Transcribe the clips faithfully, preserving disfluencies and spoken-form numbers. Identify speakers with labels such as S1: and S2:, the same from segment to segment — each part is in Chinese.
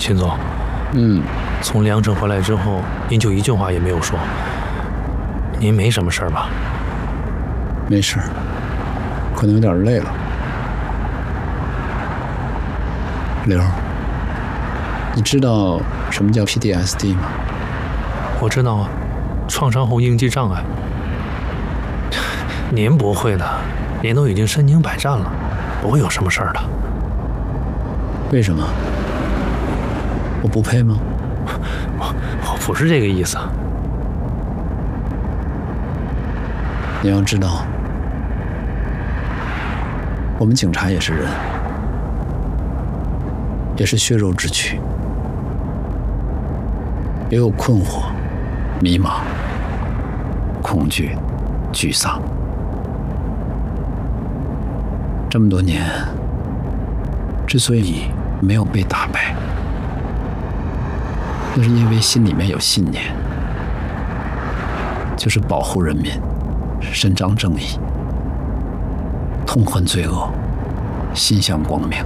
S1: 秦总，
S2: 嗯，
S1: 从梁城回来之后，您就一句话也没有说。您没什么事儿吧？
S2: 没事，可能有点累了。刘，你知道什么叫 P T S D 吗？
S1: 我知道啊，创伤后应激障碍。您不会的，您都已经身经百战了，不会有什么事儿的。
S2: 为什么？我不配吗？
S1: 我我不是这个意思。
S2: 你要知道，我们警察也是人，也是血肉之躯，也有困惑、迷茫、恐惧、沮丧。这么多年，之所以没有被打败，那是因为心里面有信念，就是保护人民，伸张正义，痛恨罪恶，心向光明。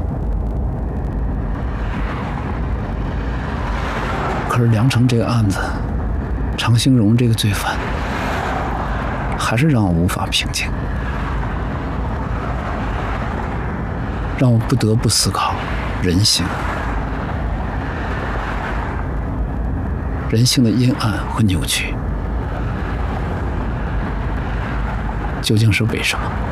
S2: 可是梁城这个案子，常兴荣这个罪犯，还是让我无法平静，让我不得不思考人性，人性的阴暗和扭曲，究竟是为什么？